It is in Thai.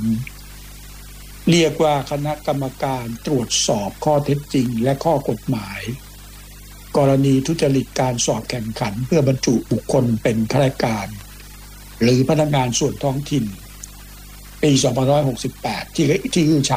รั้งเรียกว่าคณะกรรมการตรวจสอบข้อเท็จจริงและข้อกฎหมายกรณีทุจริตการสอบแข่งขันเพื่อบรรจุบุคคลเป็นข้าราชการหรือพนักงานส่วนท้องถิ่นปี2568ที่ชื่อ